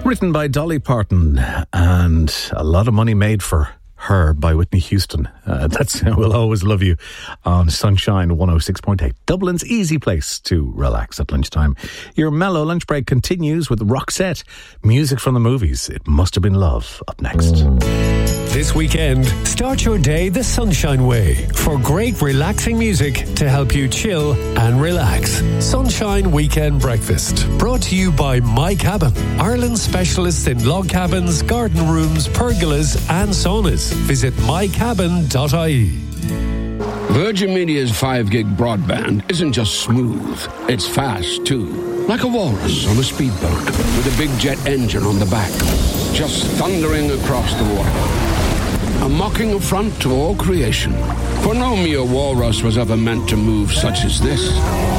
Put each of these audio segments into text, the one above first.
Written by Dolly Parton, and a lot of money made for her by Whitney Houston. That's We'll Always Love You on Sunshine 106.8. Dublin's easy place to relax at lunchtime. Your mellow lunch break continues with Roxette. Music from the movies. It Must Have Been Love. Up next. This weekend, start your day the Sunshine way for great relaxing music to help you chill and relax. Sunshine Weekend Breakfast. Brought to you by My Cabin, Ireland's specialist in log cabins, garden rooms, pergolas and saunas. Visit mycabin.ie. Virgin Media's 5 gig broadband isn't just smooth, it's fast too. Like a walrus on a speedboat with a big jet engine on the back, just thundering across the water. A mocking affront to all creation. For no mere walrus was ever meant to move such as this.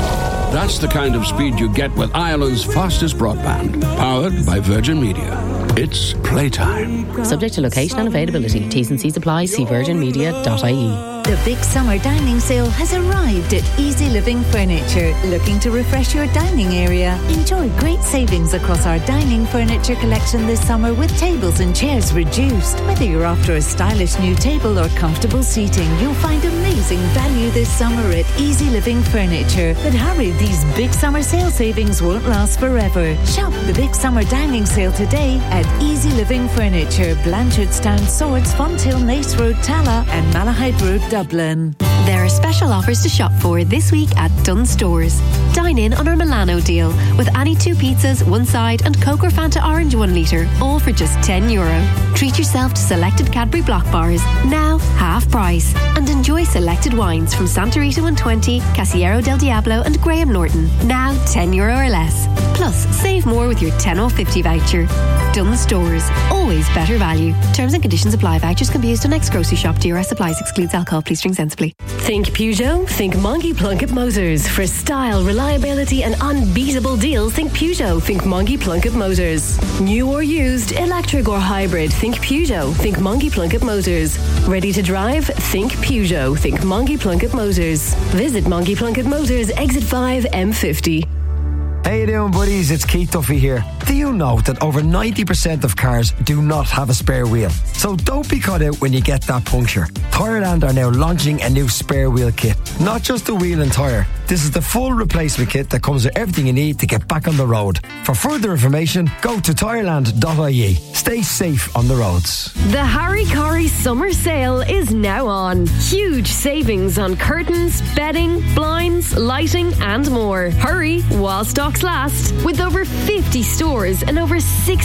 That's the kind of speed you get with Ireland's fastest broadband, powered by Virgin Media. It's playtime. Subject to location and availability. T's and C's apply. See virginmedia.ie. The big summer dining sale has arrived at Easy Living Furniture. Looking to refresh your dining area? Enjoy great savings across our dining furniture collection this summer with tables and chairs reduced. Whether you're after a stylish new table or comfortable seating, you'll find amazing value this summer at Easy Living Furniture. But hurry, these big summer sale savings won't last forever. Shop the big summer dining sale today at Easy Living Furniture, Blanchardstown, Swords, Fonthill, Nace Road, Tala and Malahide Road, Dublin. There are special offers to shop for this week at Dunn Stores. Dine in on our Milano deal with any 2 pizzas, 1 side and Coke or Fanta Orange 1 litre, all for just €10. Treat yourself to selected Cadbury Block bars, now half price, and enjoy selected wines from Santa Rita 120, Casillero del Diablo and Graham Norton, now €10 or less. Plus, save more with your 10 off 50 voucher. Dunn Stores, always better value. Terms and conditions apply. Vouchers can be used on next grocery shop. DRS supplies. Excludes alcohol. Please drink sensibly. Think Peugeot? Think Monkey Plunkett Motors. For style, reliability and unbeatable deals, think Peugeot. Think Monkey Plunkett Motors. New or used, electric or hybrid, think Peugeot. Think Monkey Plunkett Motors. Ready to drive? Think Peugeot. Think Monkey Plunkett Motors. Visit Monkey Plunkett Motors, Exit 5, M50. How you doing, buddies? It's Keith Duffy here. Do you know that over 90% of cars do not have a spare wheel? So don't be caught out when you get that puncture. Tireland are now launching a new spare wheel kit. Not just a wheel and tyre. This is the full replacement kit that comes with everything you need to get back on the road. For further information, go to tireland.ie. Stay safe on the roads. The Harry Corrie Summer Sale is now on. Huge savings on curtains, bedding, blinds, lighting and more. Hurry while stocks last. With over 50 stores and over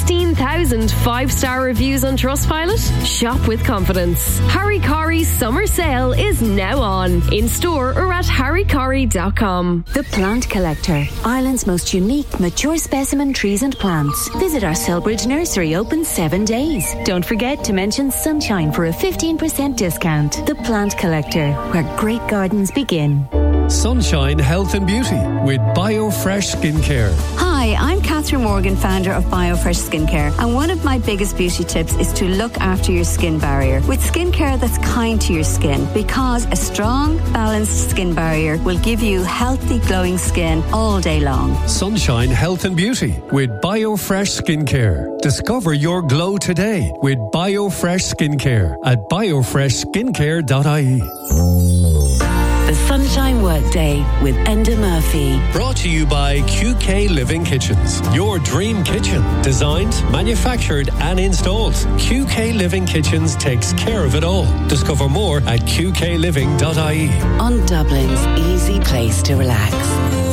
16,000 5-star reviews on Trustpilot, shop with confidence. Harry Corrie's Summer Sale is now on. In store or at harrycorrie.com. The Plant Collector, Ireland's most unique mature specimen trees and plants. Visit our Selbridge nursery, open 7 days. Don't forget to mention Sunshine for a 15% discount. The Plant Collector, where great gardens begin. Sunshine Health and Beauty with BioFresh Skincare. Hi, I'm Catherine Morgan, founder of BioFresh Skincare, and one of my biggest beauty tips is to look after your skin barrier with skincare that's kind to your skin, because a strong, balanced skin barrier will give you healthy, glowing skin all day long. Sunshine Health and Beauty with BioFresh Skincare. Discover your glow today with BioFresh Skincare at biofreshskincare.ie. The Sunshine Workday with Enda Murphy. Brought to you by QK Living Kitchens. Your dream kitchen. Designed, manufactured and installed. QK Living Kitchens takes care of it all. Discover more at qkliving.ie. On Dublin's easy place to relax.